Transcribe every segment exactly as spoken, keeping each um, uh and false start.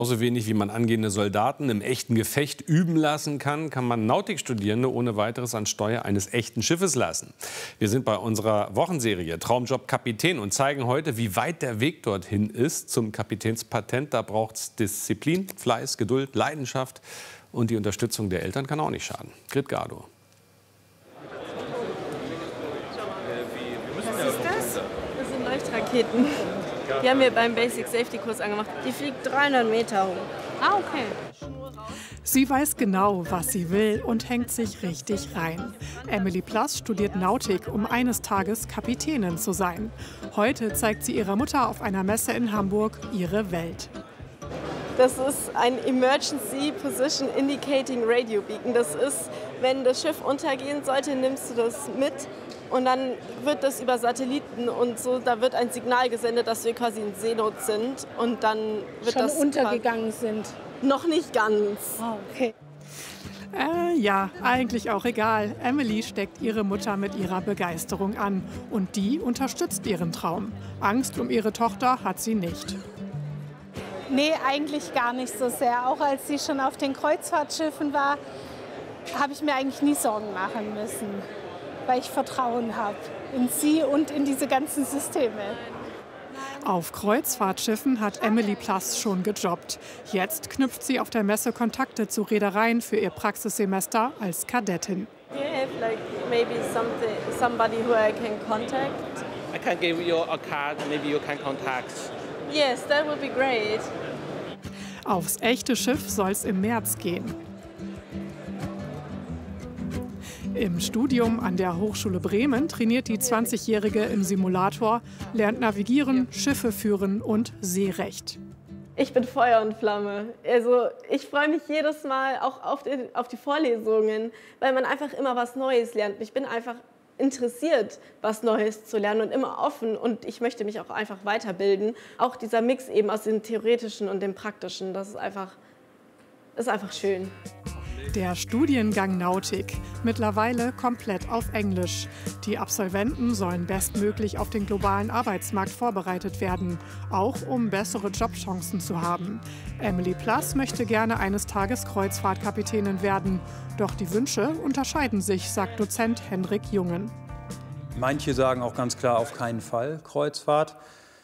Genauso wenig wie man angehende Soldaten im echten Gefecht üben lassen kann, kann man Nautikstudierende ohne weiteres an Steuer eines echten Schiffes lassen. Wir sind bei unserer Wochenserie Traumjob Kapitän und zeigen heute, wie weit der Weg dorthin ist zum Kapitänspatent. Da braucht es Disziplin, Fleiß, Geduld, Leidenschaft und die Unterstützung der Eltern kann auch nicht schaden. Grit Gado. Was ist das? Das sind Leuchtraketen. Die haben wir beim Basic Safety Kurs angemacht. Die fliegt dreihundert Meter hoch. Ah, okay. Sie weiß genau, was sie will und hängt sich richtig rein. Emily Plass studiert Nautik, um eines Tages Kapitänin zu sein. Heute zeigt sie ihrer Mutter auf einer Messe in Hamburg ihre Welt. Das ist ein Emergency Position Indicating Radio Beacon. Das ist, wenn das Schiff untergehen sollte, nimmst du das mit. Und dann wird das über Satelliten und so, da wird ein Signal gesendet, dass wir quasi in Seenot sind. Und dann wird Schon das untergegangen sind. Noch nicht ganz. Oh, okay. Äh, ja, eigentlich auch egal. Emily steckt ihre Mutter mit ihrer Begeisterung an. Und die unterstützt ihren Traum. Angst um ihre Tochter hat sie nicht. Nee, eigentlich gar nicht so sehr. Auch als sie schon auf den Kreuzfahrtschiffen war, habe ich mir eigentlich nie Sorgen machen müssen, weil ich Vertrauen habe in sie und in diese ganzen Systeme. Auf Kreuzfahrtschiffen hat Emily Plass schon gejobbt. Jetzt knüpft sie auf der Messe Kontakte zu Reedereien für ihr Praxissemester als Kadettin. Do you have like maybe something, somebody who I can contact? I can give you a card, maybe you can contact. Yes, that would be great. Aufs echte Schiff soll es im März gehen. Im Studium an der Hochschule Bremen trainiert die zwanzigjährige im Simulator, lernt navigieren, Schiffe führen und Seerecht. Ich bin Feuer und Flamme. Also ich freue mich jedes Mal auch auf die, auf die Vorlesungen, weil man einfach immer was Neues lernt. Ich bin einfach interessiert, was Neues zu lernen und immer offen. Und ich möchte mich auch einfach weiterbilden. Auch dieser Mix eben aus dem Theoretischen und dem Praktischen, das ist einfach, ist einfach schön. Der Studiengang Nautik, mittlerweile komplett auf Englisch. Die Absolventen sollen bestmöglich auf den globalen Arbeitsmarkt vorbereitet werden, auch um bessere Jobchancen zu haben. Emily Plass möchte gerne eines Tages Kreuzfahrtkapitänin werden. Doch die Wünsche unterscheiden sich, sagt Dozent Hendrik Jungen. Manche sagen auch ganz klar auf keinen Fall Kreuzfahrt.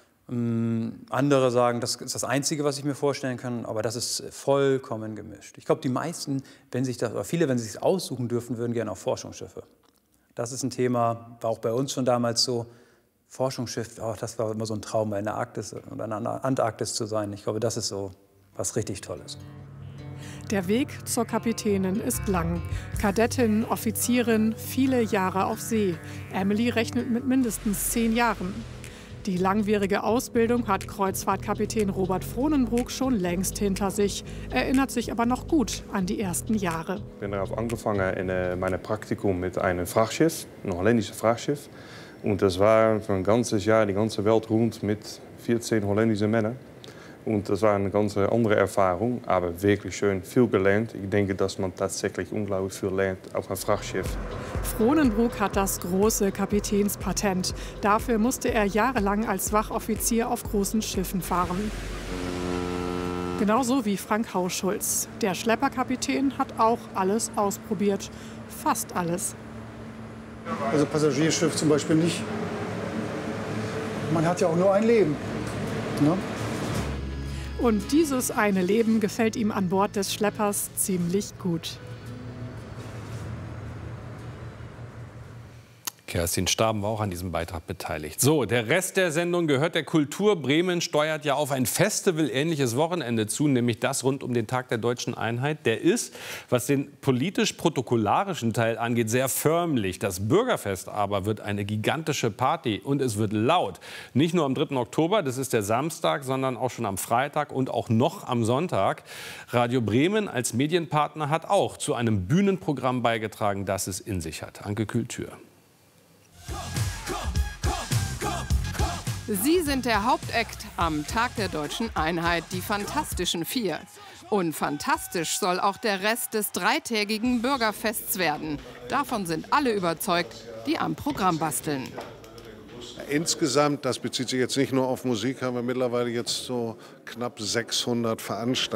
Andere sagen, das ist das Einzige, was ich mir vorstellen kann, aber das ist vollkommen gemischt. Ich glaube, die meisten, wenn sich das, oder viele, wenn sie es aussuchen dürfen, würden gerne auf Forschungsschiffe. Das ist ein Thema, war auch bei uns schon damals so. Forschungsschiff, oh, das war immer so ein Traum, in der Arktis oder in der Antarktis zu sein. Ich glaube, das ist so was richtig Tolles. Der Weg zur Kapitänin ist lang. Kadettin, Offizierin, viele Jahre auf See. Emily rechnet mit mindestens zehn Jahren. Die langwierige Ausbildung hat Kreuzfahrtkapitän Robert Frohnenbroek schon längst hinter sich, erinnert sich aber noch gut an die ersten Jahre. Ich bin darauf angefangen in meinem Praktikum mit einem Frachtschiff, ein holländisches Frachtschiff. Und das war für ein ganzes Jahr die ganze Welt rund mit vierzehn holländischen Männern. Und das war eine ganz andere Erfahrung, aber wirklich schön, viel gelernt. Ich denke, dass man tatsächlich unglaublich viel lernt auf einem Frachtschiff. Frohnenbroek hat das große Kapitänspatent. Dafür musste er jahrelang als Wachoffizier auf großen Schiffen fahren. Genauso wie Frank Hauschulz. Der Schlepperkapitän hat auch alles ausprobiert. Fast alles. Also Passagierschiff zum Beispiel nicht. Man hat ja auch nur ein Leben. Ne? Und dieses eine Leben gefällt ihm an Bord des Schleppers ziemlich gut. Kerstin Staben war auch an diesem Beitrag beteiligt. So, der Rest der Sendung gehört der Kultur. Bremen steuert ja auf ein Festival-ähnliches Wochenende zu, nämlich das rund um den Tag der Deutschen Einheit. Der ist, was den politisch-protokollarischen Teil angeht, sehr förmlich. Das Bürgerfest aber wird eine gigantische Party und es wird laut. Nicht nur am dritten Oktober, das ist der Samstag, sondern auch schon am Freitag und auch noch am Sonntag. Radio Bremen als Medienpartner hat auch zu einem Bühnenprogramm beigetragen, das es in sich hat. Anke Kühltür. Sie sind der Hauptakt am Tag der Deutschen Einheit, die Fantastischen Vier. Und fantastisch soll auch der Rest des dreitägigen Bürgerfests werden. Davon sind alle überzeugt, die am Programm basteln. Insgesamt, das bezieht sich jetzt nicht nur auf Musik, haben wir mittlerweile jetzt so knapp sechshundert Veranstaltungen.